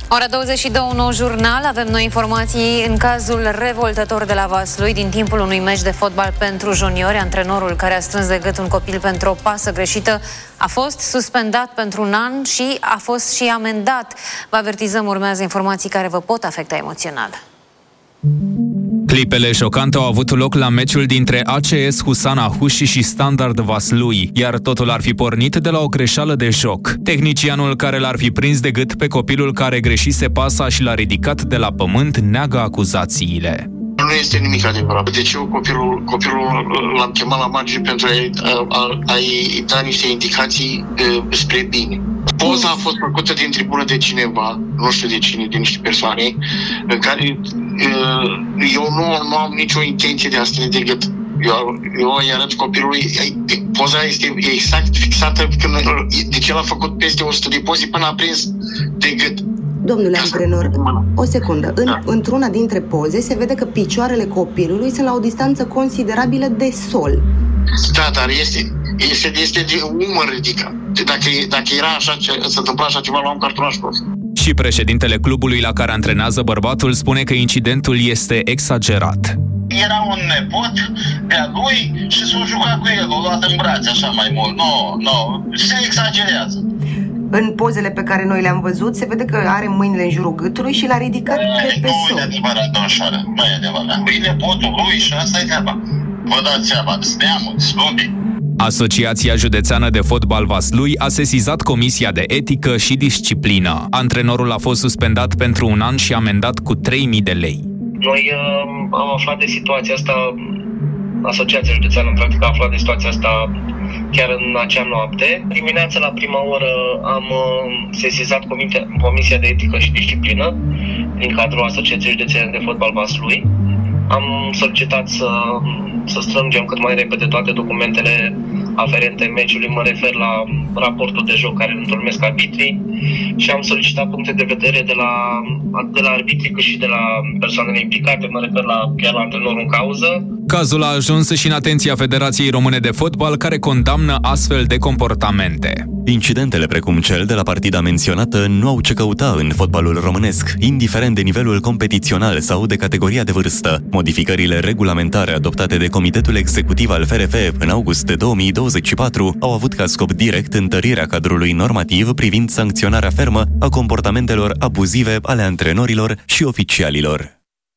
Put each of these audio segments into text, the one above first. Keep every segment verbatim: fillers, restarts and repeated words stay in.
Ora douăzeci și două, nou jurnal, avem noi informații în cazul revoltător de la Vaslui. Din timpul unui meci de fotbal pentru juniori, antrenorul care a strâns de gât un copil pentru o pasă greșită a fost suspendat pentru un an și a fost și amendat. Vă avertizăm, urmează informații care vă pot afecta emoțional. Clipele șocante au avut loc la meciul dintre A C S Husana Huși și Standard Vaslui, iar totul ar fi pornit de la o greșeală de joc. Tehnicianul care l-ar fi prins de gât pe copilul care greșise pasa și l-a ridicat de la pământ neagă acuzațiile. Nu este nimic adevărat. Deci eu copilul, copilul l-am chemat la margine pentru a-i, a, a-i da niște indicații uh, spre bine. Poza a fost făcută din tribună de cineva, nu știu de cine, de niște persoane, în care uh, eu nu, nu am nicio intenție de a strânge de gât. Eu, eu îi arăt copilului, poza este exact fixată, când, deci el a făcut peste o sută de poze până a prins de gât. Domnule antrenor, o secundă. În, da. Într-una dintre poze se vede că picioarele copilului sunt la o distanță considerabilă de sol. Da, dar este, este, este de umăr ridicat. Dacă, dacă era așa, se întâmpla așa ceva, luam cartonașul ăsta. Și președintele clubului la care antrenează bărbatul spune că incidentul este exagerat. Era un nepot de-a lui și s-a jucat cu el, l-a luat în brațe așa mai mult. Nu, no, nu, no, se exagerează. În pozele pe care noi le-am văzut, se vede că are mâinile în jurul gâtului și l-a ridicat Ei, de pe nu sol. Nu e adevărat, domnșoară, nu e adevărat. E nepotul lui și asta e treaba. Vă dați seama, steamul, slumbii. Asociația Județeană de Fotbal Vaslui a sesizat Comisia de Etică și Disciplină. Antrenorul a fost suspendat pentru un an și amendat cu trei mii de lei. Noi uh, am aflat de situația asta, Asociația Județeană, practic, a aflat de situația asta chiar în acea noapte. Dimineața, la prima oră, am uh, sesizat Comisia, Comisia de Etică și Disciplină din cadrul Asociației Județene de Fotbal Vaslui. Am solicitat să, să strângem cât mai repede toate documentele aferente meciului, mă refer la raportul de joc care îl întocmesc arbitrii, și am solicitat puncte de vedere de la, de la arbitrii cât și de la persoanele implicate, mă refer la, chiar la antrenorul în cauză. Cazul a ajuns și în atenția Federației Române de Fotbal, care condamnă astfel de comportamente. Incidentele precum cel de la partida menționată nu au ce căuta în fotbalul românesc, indiferent de nivelul competițional sau de categoria de vârstă. Modificările regulamentare adoptate de Comitetul Executiv al F R F în august două mii douăzeci și patru au avut ca scop direct întărirea cadrului normativ privind sancționarea fermă a comportamentelor abuzive ale antrenorilor și oficialilor.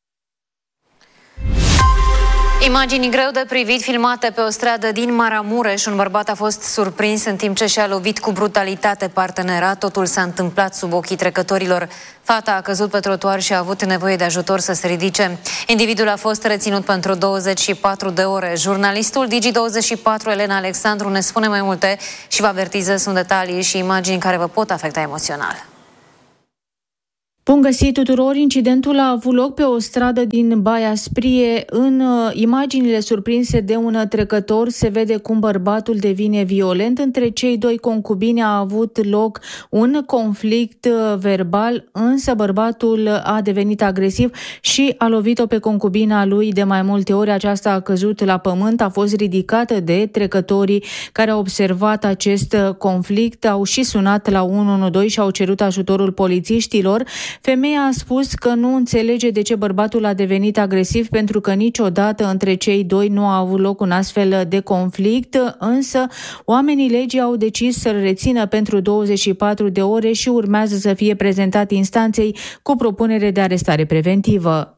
Imagini greu de privit filmate pe o stradă din Maramureș. Un bărbat a fost surprins în timp ce și-a lovit cu brutalitate partenera. Totul s-a întâmplat sub ochii trecătorilor. Fata a căzut pe trotuar și a avut nevoie de ajutor să se ridice. Individul a fost reținut pentru douăzeci și patru de ore. Jurnalistul Digi douăzeci și patru, Elena Alexandru, ne spune mai multe și vă avertiză, sunt detalii și imagini care vă pot afecta emoțional. Bun găsit tuturor! Incidentul a avut loc pe o stradă din Baia Sprie. În uh, imaginile surprinse de un trecător se vede cum bărbatul devine violent. Între cei doi concubini a avut loc un conflict uh, verbal, însă bărbatul a devenit agresiv și a lovit-o pe concubina lui de mai multe ori. Aceasta a căzut la pământ, a fost ridicată de trecătorii care au observat acest conflict, au și sunat la unu unu doi și au cerut ajutorul polițiștilor. Femeia a spus că nu înțelege de ce bărbatul a devenit agresiv, pentru că niciodată între cei doi nu a avut loc un astfel de conflict, însă oamenii legii au decis să-l rețină pentru douăzeci și patru de ore și urmează să fie prezentat instanței cu propunere de arestare preventivă.